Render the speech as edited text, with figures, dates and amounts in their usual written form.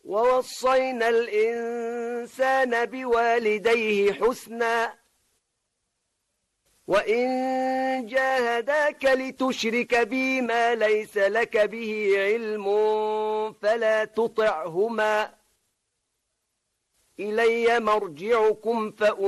ووصينا الإنسان بوالديه حسنا وإن جاهداك لتشرك بي ما ليس لك به علم فلا تطعهما إلي مرجعكم